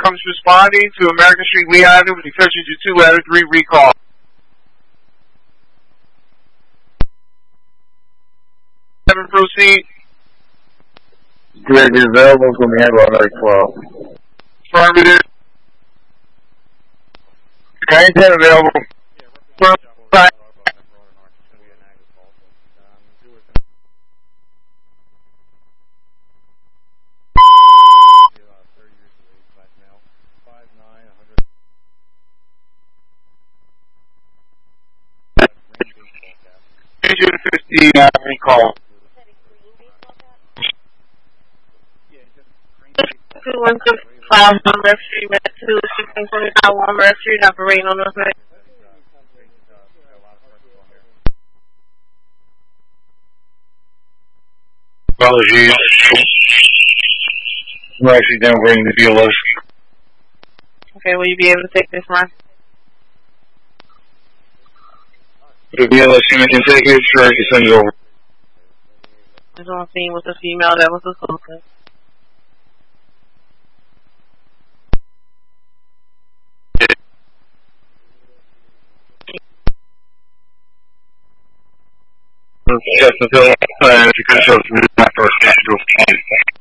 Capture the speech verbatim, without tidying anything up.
comes responding to American Street Lee Avenue with exception to two out of three recall. Seven, proceed. Greg is available, it's going to be handled on twelve. Affirmative. Kind ten available. Right. fifty-nine recall. two one six five Walmart Street, met two sixteen twenty-five Walmart Street, operating on those nights. Apologies. We're actually downgrading the B L S. Okay, will you be able to take this one? The B L S unit can take it, sure, I can send it over. There's one thing with the female that was assaulted. Yes, until uh, if you could show us my first schedule.